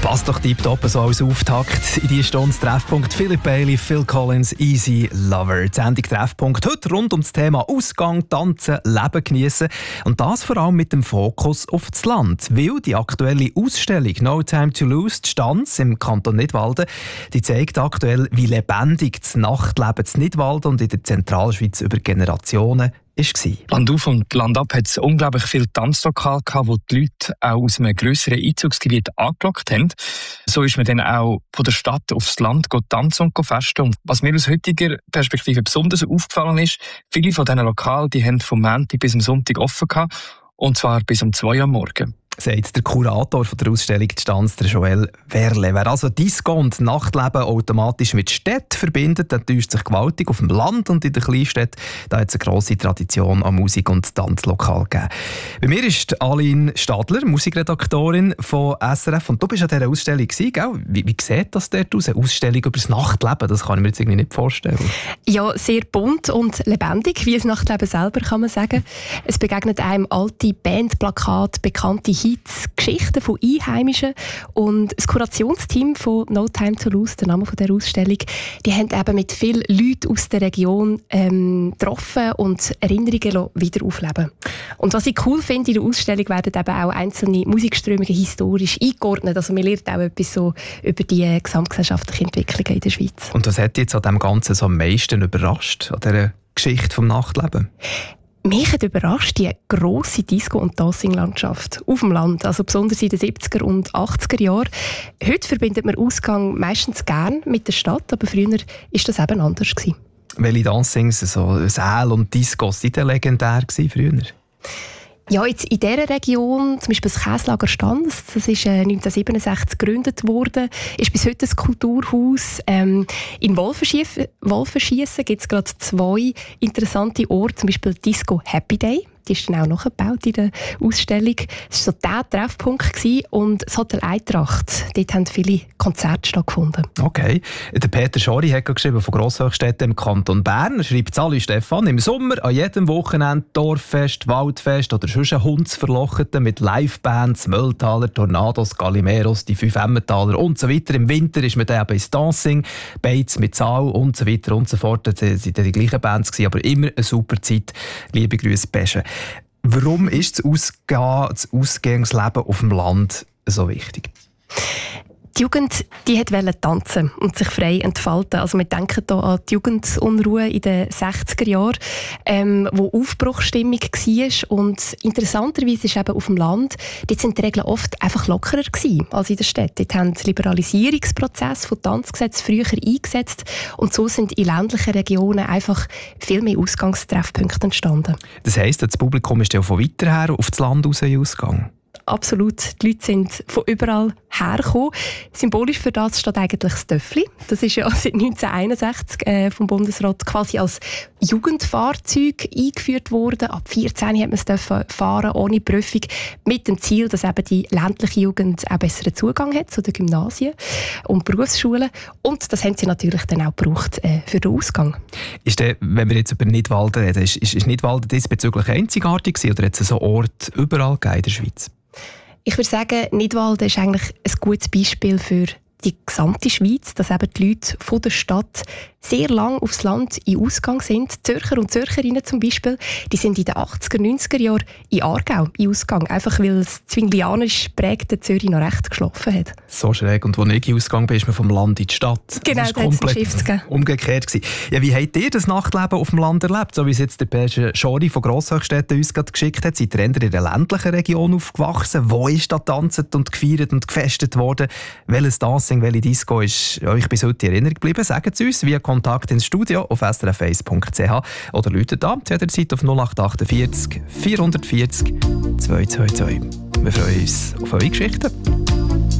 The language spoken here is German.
Passt doch tipptopp so als Auftakt in die Stunde Treffpunkt. Philip Bailey, Phil Collins, Easy Lover. Die Sendung Treffpunkt heute rund um das Thema Ausgang, Tanzen, Leben geniessen. Und das vor allem mit dem Fokus auf das Land. Weil die aktuelle Ausstellung «No Time to Lose», die Stanz im Kanton Nidwalden, die zeigt aktuell, wie lebendig das Nachtleben in Nidwalden und in der Zentralschweiz über Generationen war. Landauf und landab hat es unglaublich viele Tanzlokale gehabt, wo die Leute auch aus einem grösseren Einzugsgebiet angelockt haben. So ist man dann auch von der Stadt aufs Land tanzen und festen. Und was mir aus heutiger Perspektive besonders aufgefallen ist, viele von diesen Lokalen, die haben vom Montag bis am Sonntag offen gehabt, und zwar bis um 2 Uhr am Morgen. Sagt der Kurator von der Ausstellung «Die Stanz», der Joel Werle. Wer also Disco und Nachtleben automatisch mit Städten verbindet, der täuscht sich gewaltig. Auf dem Land und in den Kleinstädten da hat es eine grosse Tradition an Musik- und Tanzlokal gegeben. Bei mir ist Aline Stadler, Musikredaktorin von SRF. Und du bist an dieser Ausstellung gewesen, gell? Wie sieht das dort aus? Eine Ausstellung über das Nachtleben, das kann ich mir jetzt irgendwie nicht vorstellen. Ja, sehr bunt und lebendig, wie das Nachtleben selber, kann man sagen. Es begegnet einem alte Bandplakate, bekannte Hits, Geschichten von Einheimischen, und das Kurationsteam von «No Time to Lose», der Name dieser Ausstellung, die haben eben mit vielen Leuten aus der Region getroffen und Erinnerungen wieder aufleben. Und was ich cool finde, in der Ausstellung werden eben auch einzelne Musikströmungen historisch eingeordnet. Also man lernt auch etwas so über die gesamtgesellschaftlichen Entwicklungen in der Schweiz. Und was hat dich jetzt an dem Ganzen so am meisten überrascht, an dieser Geschichte vom Nachtleben? Mich hat überrascht die grosse Disco- und Dancing-Landschaft auf dem Land, also besonders in den 70er und 80er Jahren. Heute verbindet man Ausgang meistens gern mit der Stadt, aber früher war das eben anders gewesen. Welche Dancings, so Säle und Discos, sind legendär früher? Ja, jetzt in dieser Region, zum Beispiel das Käslager Stanz, das ist 1967 gegründet worden, ist bis heute ein Kulturhaus. In Wolfenschiessen gibt es gerade 2 interessante Orte, zum Beispiel Disco Happy Day. Die ist dann auch nachgebaut in der Ausstellung. Es war so der Treffpunkt gewesen. Und das Hotel Eintracht, dort haben viele Konzerte stattgefunden. Okay. Der Peter Schori hat geschrieben von Grosshöchstädten im Kanton Bern. Er schreibt Sali Stefan, im Sommer an jedem Wochenende Dorffest, Waldfest oder sonst ein Hundsverlocheten mit Livebands, Mülltaler, Tornados, Galimeros, die 5 Emmentaler und so weiter. Im Winter ist man dann eben ins Dancing, Beiz mit Saal und so weiter und so fort. Das waren die gleichen Bands, aber immer eine super Zeit. Liebe Grüße, Pesche. Warum ist das Ausgangsleben auf dem Land so wichtig? Die Jugend wollte tanzen und sich frei entfalten. Also wir denken hier an die Jugendunruhe in den 60er Jahren, wo Aufbruchsstimmung war. Und interessanterweise ist eben auf dem Land, dort sind die Regeln oft einfach lockerer gewesen als in der Stadt. Dort haben Liberalisierungsprozesse von Tanzgesetzen früher eingesetzt. Und so sind in ländlichen Regionen einfach viel mehr Ausgangstreffpunkte entstanden. Das heisst, das Publikum ist ja von weiter her auf das Land raus ausgegangen? Absolut. Die Leute sind von überall hergekommen. Symbolisch für das steht eigentlich das Töffli. Das ist ja seit 1961 vom Bundesrat quasi als Jugendfahrzeug eingeführt worden. Ab 14 hat man es fahren ohne Prüfung, mit dem Ziel, dass eben die ländliche Jugend einen besseren Zugang hat zu den Gymnasien und Berufsschulen. Und das haben sie natürlich dann auch gebraucht für den Ausgang. Ist der, wenn wir jetzt über Nidwalden reden, ist Nidwalden diesbezüglich einzigartig gewesen, oder hat es so Orte überall gegeben in der Schweiz? Ich würde sagen, Nidwalden ist eigentlich ein gutes Beispiel für die gesamte Schweiz, dass eben die Leute von der Stadt sehr lang aufs Land in Ausgang sind. Zürcher und Zürcherinnen zum Beispiel, die sind in den 80er, 90er Jahren in Aargau in Ausgang, einfach weil das zwinglianisch prägte Zürich noch recht geschlafen hat. So schräg. Und als ich in Ausgang bin, ist man vom Land in die Stadt. Genau, das war komplett umgekehrt gewesen. Ja, wie habt ihr das Nachtleben auf dem Land erlebt? So wie es jetzt der Peter Schori von Grosshöchstädten uns gerade geschickt hat. Seid ihr in der ländlichen Region aufgewachsen? Wo ist da getanzt und gefeiert und gefestet worden? Welches Dancing, welche Disco ist euch bis heute in Erinnerung geblieben? Sagt es uns via Kontakt ins Studio auf srf1.ch oder läutet an zu jeder Zeit auf 0848 440 222. Wir freuen uns auf eure Geschichten.